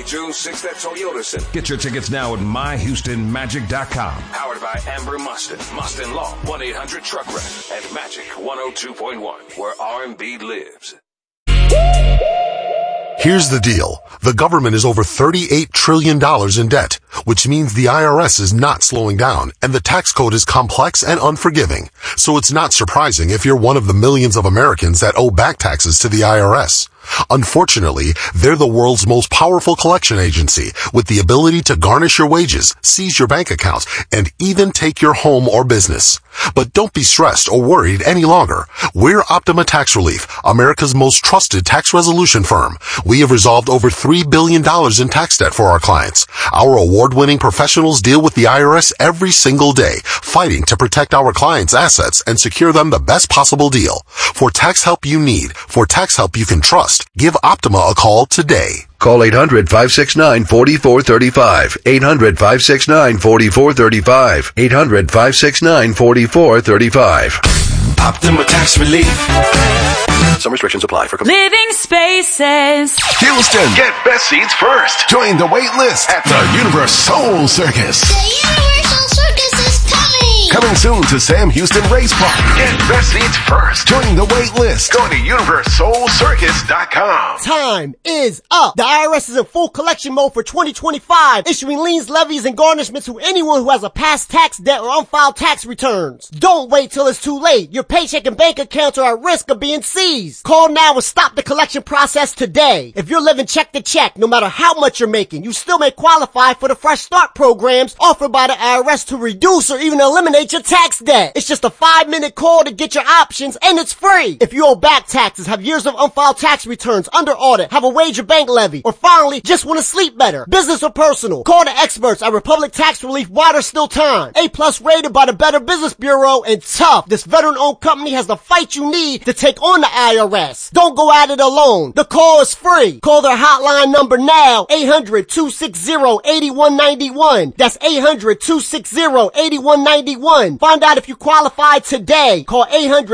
June 6th at Toyota Center. Get your tickets now at myhoustonmagic.com. Powered by Amber Mustin, Mustin Law, 1-800-TRUCK-WRECK, and Magic 102.1, where R&B lives. Here's the deal. The government is over $38 trillion in debt, which means the IRS is not slowing down, and the tax code is complex and unforgiving. So it's not surprising if you're one of the millions of Americans that owe back taxes to the IRS. Unfortunately, they're the world's most powerful collection agency with the ability to garnish your wages, seize your bank accounts, and even take your home or business. But don't be stressed or worried any longer. We're Optima Tax Relief, America's most trusted tax resolution firm. We have resolved over $3 billion in tax debt for our clients. Our award-winning professionals deal with the IRS every single day, fighting to protect our clients' assets and secure them the best possible deal. For tax help you need, for tax help you can trust, give Optima a call today. Call 800-569-4435. 800-569-4435. 800-569-4435. Optima Tax Relief. Some restrictions apply for Living Spaces. Houston, get best seats first. Join the wait list at the Universal Circus. The Universal Circus is coming. Coming soon to Sam Houston Race Park. Get best seats first. Join the wait list. Go to universalcircus.com. Time is up. The IRS is in full collection mode for 2025, issuing liens, levies, and garnishments to anyone who has a past tax debt or unfiled tax returns. Don't wait till it's too late. Your paycheck and bank accounts are at risk of being seized. Call now and stop the collection process today. If you're living check to check, no matter how much you're making, you still may qualify for the Fresh Start programs offered by the IRS to reduce or even eliminate your tax debt. It's just a 5-minute call to get your options, and it's free. If you owe back taxes, have years of unfiled tax returns, under audit, have a wage or bank levy, or finally just want to sleep better, business or personal, call the experts at Republic Tax Relief while there's still time. A+ rated by the Better Business Bureau, and tough. This veteran-owned company has the fight you need to take on the IRS. Don't go at it alone. The call is free. Call their hotline number now, 800-260-8191. That's 800-260-8191. Find out if you qualify today. Call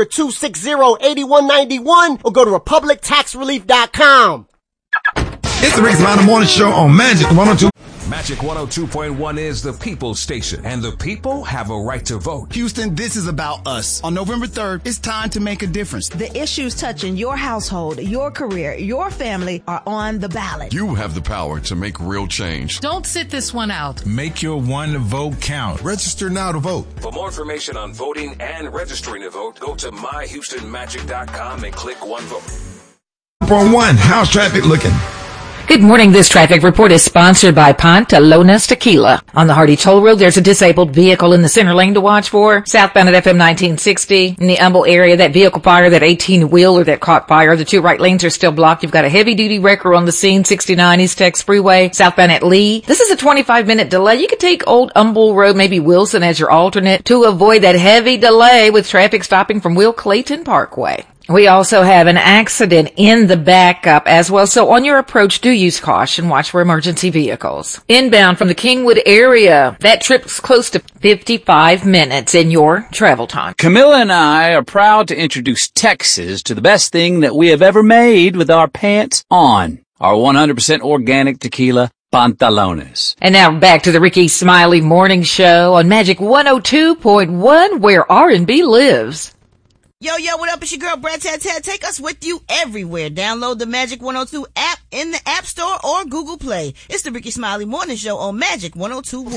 800-260-8191 or go to republictaxrelief.com. It's the Rick Smiley Morning Show on Magic 102. Magic 102.1 is the people's station, and the people have a right to vote. Houston, this is about us. On November 3rd, it's time to make a difference. The issues touching your household, your career, your family are on the ballot. You have the power to make real change. Don't sit this one out. Make your one vote count. Register now to vote. For more information on voting and registering to vote, go to myhoustonmagic.com and click One Vote. For one, how's traffic looking? Good morning. This traffic report is sponsored by Pantalones Tequila. On the Hardy Toll Road, there's a disabled vehicle in the center lane to watch for. Southbound at FM 1960. In the Humble area, that vehicle fire, that 18-wheeler that caught fire. The two right lanes are still blocked. You've got a heavy-duty wrecker on the scene, 69 East Tex Freeway. Southbound at Lee. This is a 25-minute delay. You could take Old Humble Road, maybe Wilson as your alternate to avoid that heavy delay with traffic stopping from Will Clayton Parkway. We also have an accident in the backup as well. So on your approach, do use caution. Watch for emergency vehicles. Inbound from the Kingwood area, that trip's close to 55 minutes in your travel time. Camilla and I are proud to introduce Texas to the best thing that we have ever made with our pants on. Our 100% organic tequila, Pantalones. And now back to the Ricky Smiley Morning Show on Magic 102.1, where R&B lives. Yo, what up? It's your girl, Brad Tat. Take us with you everywhere. Download the Magic 102 app in the App Store or Google Play. It's the Ricky Smiley Morning Show on Magic 102.1.